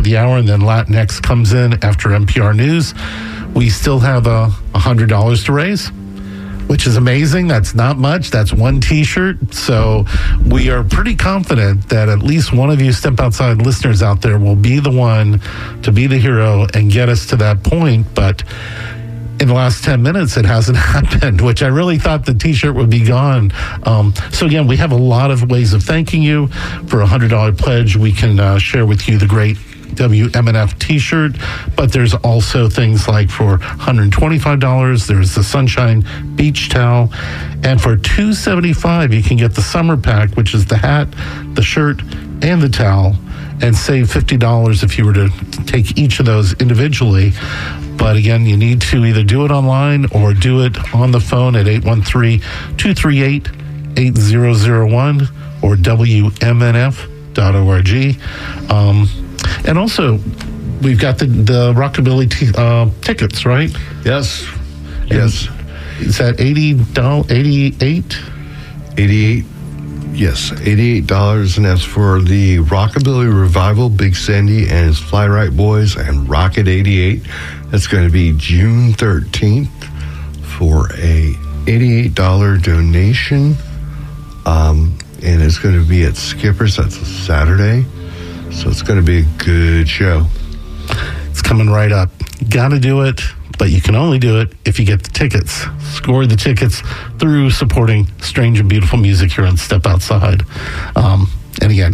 the hour, and then Latinx comes in after NPR News. We still have $100 to raise, which is amazing. That's not much. That's one T-shirt. So we are pretty confident that at least one of you Step Outside listeners out there will be the one to be the hero and get us to that point. But in the last 10 minutes, it hasn't happened, which I really thought the T-shirt would be gone. So again, we have a lot of ways of thanking you. For a $100 pledge, we can share with you the great WMNF T-shirt, but there's also things like for $125, there's the Sunshine Beach Towel, and for $275, you can get the Summer Pack, which is the hat, the shirt, and the towel, and save $50 if you were to take each of those individually. But again, you need to either do it online or do it on the phone at 813-238-8001 or WMNF.org. And also, we've got the Rockabilly tickets, right? Yes. And yes. Is that $88? 88. Yes, $88, and that's for the Rockabilly Revival, Big Sandy and his Fly Right Boys and Rocket 88. That's going to be June 13th for a $88 donation. And it's going to be at Skipper's. That's a Saturday. So it's going to be a good show. It's coming right up. You got to do it, but you can only do it if you get the tickets. Score the tickets through supporting strange and beautiful music here on Step Outside. And again,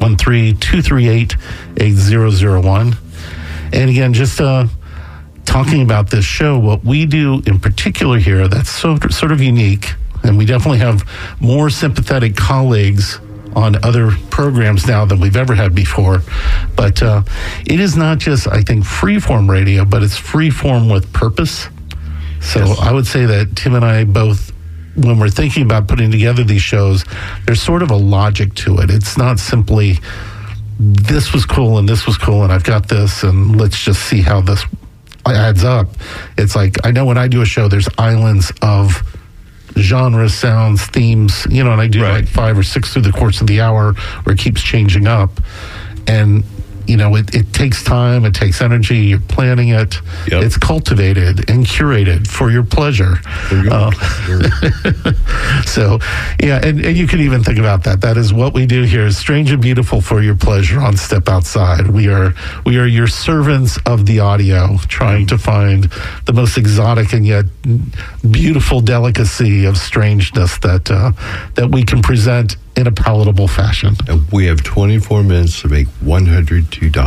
813-238-8001. And again, just talking about this show, what we do in particular here that's sort of unique, and we definitely have more sympathetic colleagues on other programs now than we've ever had before. But it is not just, I think, freeform radio, but it's freeform with purpose. So yes. I would say that Tim and I both, when we're thinking about putting together these shows, there's sort of a logic to it. It's not simply, this was cool and this was cool and I've got this and let's just see how this adds up. It's like, I know when I do a show, there's islands of genres, sounds, themes, and I do like 5 or 6 through the course of the hour where it keeps changing up. And, it takes time, it takes energy, you're planning it. Yep. It's cultivated and curated for your pleasure. So, yeah, and you can even think about that. That is what we do here, is strange and beautiful for your pleasure on Step Outside. We are your servants of the audio, trying to find the most exotic and yet beautiful delicacy of strangeness that we can present in a palatable fashion. And we have 24 minutes to make $102.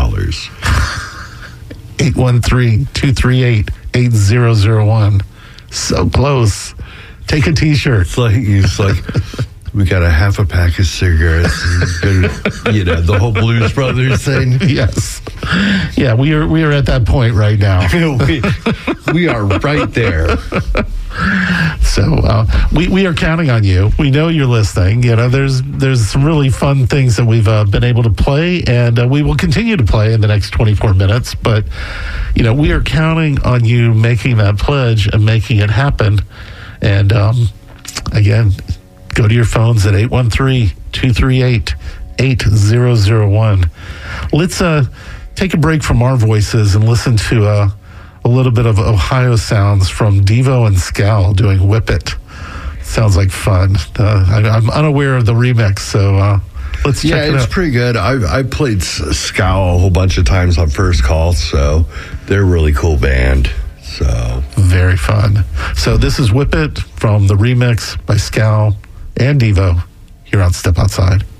813-238-8001. So close. Take a T-shirt. It's like we got a half a pack of cigarettes and, the whole Blues Brothers thing. Yes. Yeah, we are at that point right now. we are right there. So we are counting on you. We know you're listening. There's some really fun things that we've been able to play, and we will continue to play in the next 24 minutes. But we are counting on you making that pledge and making it happen. And again, go to your phones at 813-238-8001. Let's take a break from our voices and listen to a little bit of Ohio sounds from Devo and Scal doing Whip It. Sounds like fun. I'm unaware of the remix, so let's check it out. Yeah, it's pretty good. I played Scal a whole bunch of times on First Call, so they're a really cool band. So very fun. So this is Whip It from the remix by Scal and Devo here on Step Outside.